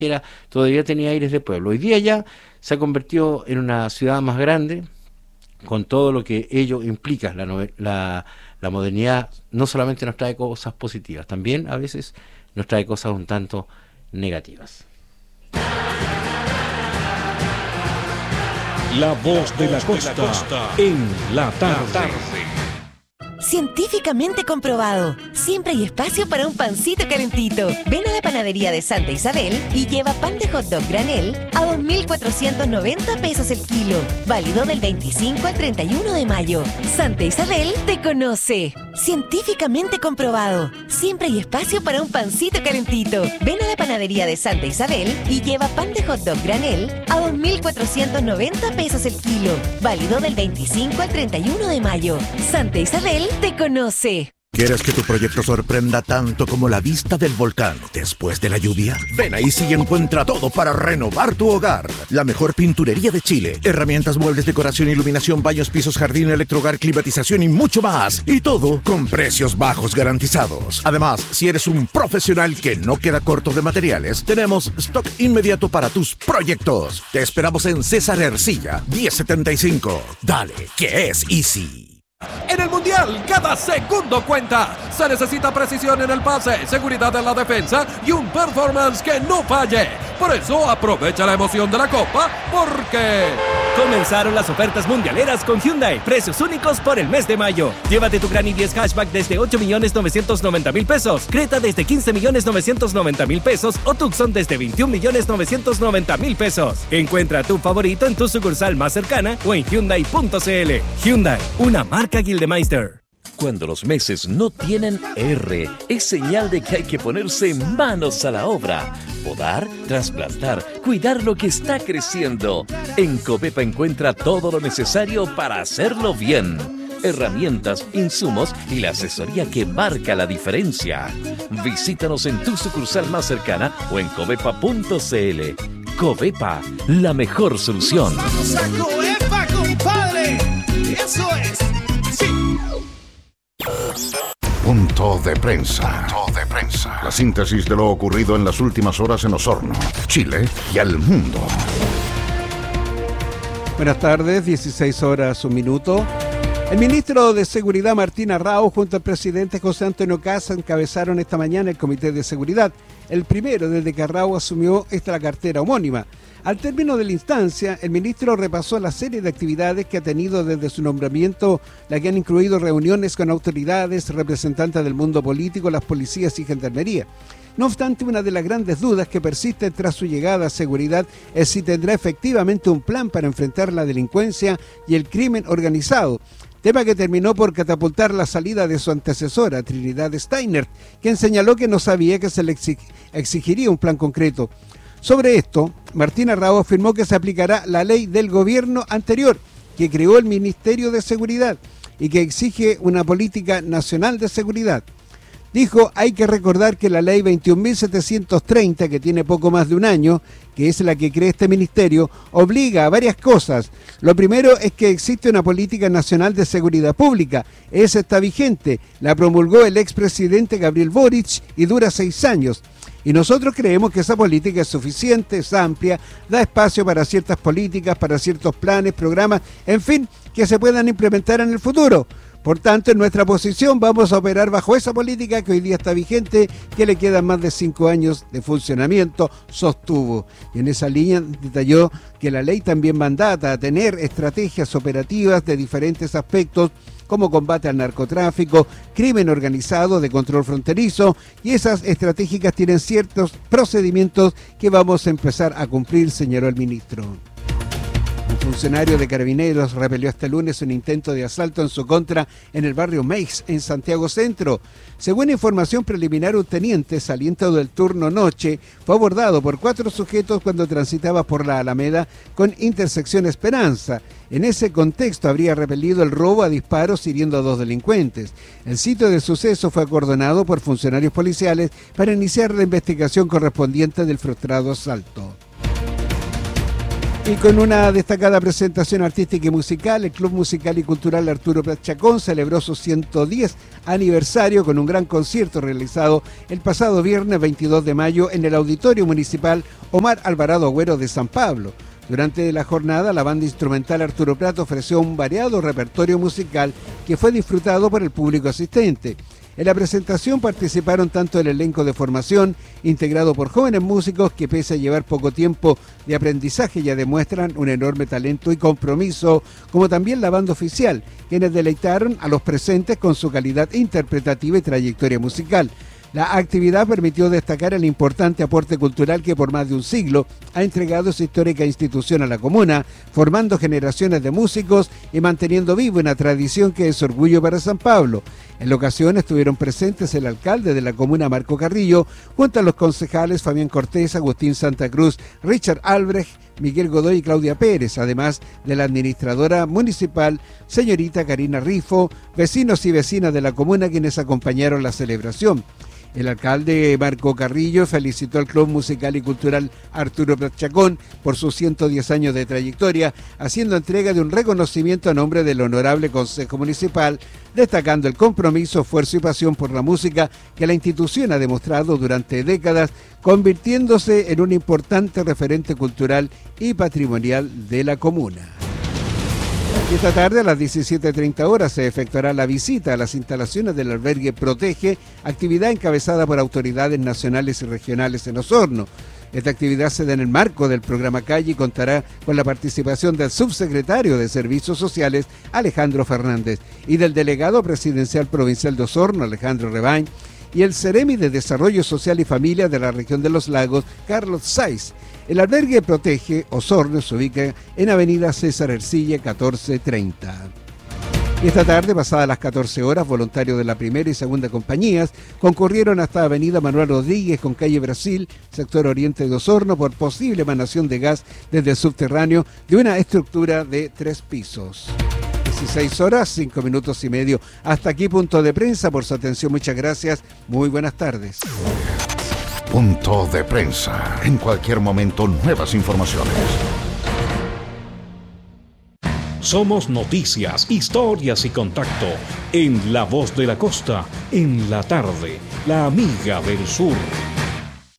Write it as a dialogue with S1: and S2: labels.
S1: todavía tenía aires de pueblo. Hoy día ya se ha convertido en una ciudad más grande, con todo lo que ello implica. La modernidad no solamente nos trae cosas positivas, también a veces nos trae cosas un tanto negativas.
S2: La voz de la costa en la tarde.
S3: Científicamente comprobado. Siempre hay espacio para un pancito calentito. Ven a la panadería de Santa Isabel y lleva pan de hot dog granel a 2.490 pesos el kilo. Válido del 25 al 31 de mayo. Santa Isabel te conoce. Científicamente comprobado. Siempre hay espacio para un pancito calentito. Ven a la panadería de Santa Isabel y lleva pan de hot dog granel a 2.490 pesos el kilo. Válido del 25 al 31 de mayo. Santa Isabel te conoce.
S4: ¿Quieres que tu proyecto sorprenda tanto como la vista del volcán después de la lluvia? Ven a Easy y encuentra todo para renovar tu hogar. La mejor pinturería de Chile. Herramientas, muebles, decoración, iluminación, baños, pisos, jardín, electrohogar, climatización y mucho más. Y todo con precios bajos garantizados. Además, si eres un profesional que no queda corto de materiales, tenemos stock inmediato para tus proyectos. Te esperamos en César Ercilla, 1075. Dale, que es Easy.
S5: En el Mundial, cada segundo cuenta. Se necesita precisión en el pase, seguridad en la defensa y un performance que no falle. Por eso, aprovecha la emoción de la Copa, porque...
S6: Comenzaron las ofertas mundialeras con Hyundai. Precios únicos por el mes de mayo. Llévate tu Gran i10 Hatchback desde 8.990.000 pesos. Creta desde 15.990.000 pesos. O Tucson desde 21.990.000 pesos. Encuentra tu favorito en tu sucursal más cercana o en Hyundai.cl. Hyundai, una marca Gildemeister.
S2: Cuando los meses no tienen R, es señal de que hay que ponerse manos a la obra. Podar, trasplantar, cuidar lo que está creciendo. En Covepa encuentra todo lo necesario para hacerlo bien. Herramientas, insumos y la asesoría que marca la diferencia. Visítanos en tu sucursal más cercana o en covepa.cl. Covepa, la mejor solución.
S7: ¡Vamos a Covepa, compadre! ¡Eso es! ¡Sí!
S8: Punto de prensa. La síntesis de lo ocurrido en las últimas horas en Osorno, Chile y al mundo.
S9: Buenas tardes, 16 horas, 1 minuto. El ministro de Seguridad, Martín Arrau, junto al presidente José Antonio Kast, encabezaron esta mañana el Comité de Seguridad, el primero desde que Arrau asumió esta cartera homónima. Al término de la instancia, el ministro repasó la serie de actividades que ha tenido desde su nombramiento, la que han incluido reuniones con autoridades, representantes del mundo político, las policías y gendarmería. No obstante, una de las grandes dudas que persiste tras su llegada a seguridad es si tendrá efectivamente un plan para enfrentar la delincuencia y el crimen organizado. Tema que terminó por catapultar la salida de su antecesora, Trinidad Steiner, quien señaló que no sabía que se le exigiría un plan concreto. Sobre esto, Martín Arrau afirmó que se aplicará la ley del gobierno anterior, que creó el Ministerio de Seguridad y que exige una política nacional de seguridad. Dijo, hay que recordar que la ley 21.730, que tiene poco más de un año, que es la que crea este ministerio, obliga a varias cosas. Lo primero es que existe una política nacional de seguridad pública. Esa está vigente. La promulgó el expresidente Gabriel Boric y dura 6 años. Y nosotros creemos que esa política es suficiente, es amplia, da espacio para ciertas políticas, para ciertos planes, programas, en fin, que se puedan implementar en el futuro. Por tanto, en nuestra posición vamos a operar bajo esa política que hoy día está vigente, que le quedan más de 5 años de funcionamiento, sostuvo. Y en esa línea detalló que la ley también mandata a tener estrategias operativas de diferentes aspectos, como combate al narcotráfico, crimen organizado, de control fronterizo, y esas estratégicas tienen ciertos procedimientos que vamos a empezar a cumplir, señaló el ministro. Un funcionario de Carabineros repelió este lunes un intento de asalto en su contra en el barrio Meix, en Santiago Centro. Según información preliminar, un teniente saliente del turno noche fue abordado por 4 sujetos cuando transitaba por la Alameda con intersección Esperanza. En ese contexto habría repelido el robo a disparos hiriendo a 2 delincuentes. El sitio del suceso fue acordonado por funcionarios policiales para iniciar la investigación correspondiente del frustrado asalto. Y con una destacada presentación artística y musical, el Club Musical y Cultural Arturo Prat Chacón celebró su 110 aniversario con un gran concierto realizado el pasado viernes 22 de mayo en el Auditorio Municipal Omar Alvarado Agüero de San Pablo. Durante la jornada, la banda instrumental Arturo Prat ofreció un variado repertorio musical que fue disfrutado por el público asistente. En la presentación participaron tanto el elenco de formación, integrado por jóvenes músicos que pese a llevar poco tiempo de aprendizaje ya demuestran un enorme talento y compromiso, como también la banda oficial, quienes deleitaron a los presentes con su calidad interpretativa y trayectoria musical. La actividad permitió destacar el importante aporte cultural que por más de un siglo ha entregado esa histórica institución a la comuna, formando generaciones de músicos y manteniendo viva una tradición que es orgullo para San Pablo. En la ocasión estuvieron presentes el alcalde de la comuna, Marco Carrillo, junto a los concejales Fabián Cortés, Agustín Santa Cruz, Richard Albrecht, Miguel Godoy y Claudia Pérez, además de la administradora municipal, señorita Karina Rifo, vecinos y vecinas de la comuna quienes acompañaron la celebración. El alcalde Marco Carrillo felicitó al Club Musical y Cultural Arturo Prat Chacón por sus 110 años de trayectoria, haciendo entrega de un reconocimiento a nombre del Honorable Consejo Municipal, destacando el compromiso, esfuerzo y pasión por la música que la institución ha demostrado durante décadas, convirtiéndose en un importante referente cultural y patrimonial de la comuna. Y esta tarde a las 17:30 horas se efectuará la visita a las instalaciones del albergue Protege, actividad encabezada por autoridades nacionales y regionales en Osorno. Esta actividad se da en el marco del programa Calle y contará con la participación del subsecretario de Servicios Sociales, Alejandro Fernández, y del delegado presidencial provincial de Osorno, Alejandro Rebañ, y el Ceremi de Desarrollo Social y Familia de la región de Los Lagos, Carlos Saiz. El albergue Protege Osorno se ubica en Avenida César Ercilla 1430. Y esta tarde, pasadas las 14 horas, voluntarios de la primera y segunda compañías concurrieron hasta Avenida Manuel Rodríguez con calle Brasil, sector oriente de Osorno, por posible emanación de gas desde el subterráneo de una estructura de 3 pisos. 16 horas, 5 minutos y medio. Hasta aquí Punto de Prensa. Por su atención, muchas gracias. Muy buenas tardes.
S8: Punto de Prensa. En cualquier momento, nuevas informaciones.
S10: Somos noticias, historias y contacto en La Voz de la Costa, en la tarde, la amiga del sur.